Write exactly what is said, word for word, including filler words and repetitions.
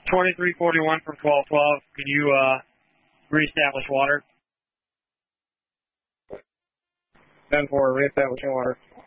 twenty-three forty-one from twelve twelve. Can you uh, reestablish water? ten four, reestablishing water.